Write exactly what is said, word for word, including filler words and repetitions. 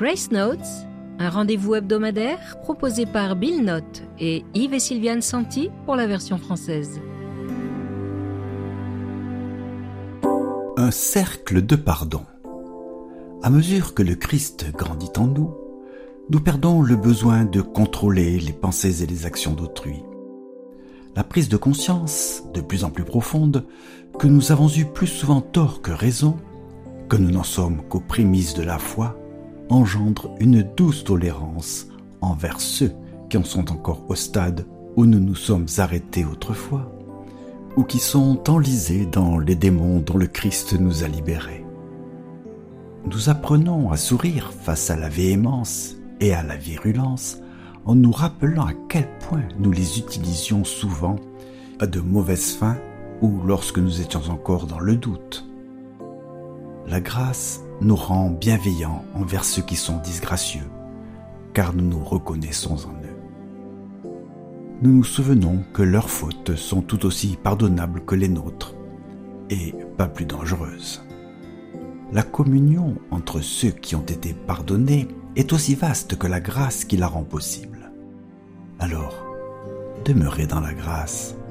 Grace Notes, un rendez-vous hebdomadaire proposé par Bill Note et Yves et Sylviane Santi pour la version française. Un cercle de pardon. À mesure que le Christ grandit en nous, nous perdons le besoin de contrôler les pensées et les actions d'autrui. La prise de conscience, de plus en plus profonde, que nous avons eu plus souvent tort que raison, que nous n'en sommes qu'aux prémices de la foi, engendre une douce tolérance envers ceux qui en sont encore au stade où nous nous sommes arrêtés autrefois, ou qui sont enlisés dans les démons dont le Christ nous a libérés. Nous apprenons à sourire face à la véhémence et à la virulence en nous rappelant à quel point nous les utilisions souvent à de mauvaises fins ou lorsque nous étions encore dans le doute. La grâce nous rend bienveillants envers ceux qui sont disgracieux, car nous nous reconnaissons en eux. Nous nous souvenons que leurs fautes sont tout aussi pardonnables que les nôtres, et pas plus dangereuses. La communion entre ceux qui ont été pardonnés est aussi vaste que la grâce qui la rend possible. Alors, demeurez dans la grâce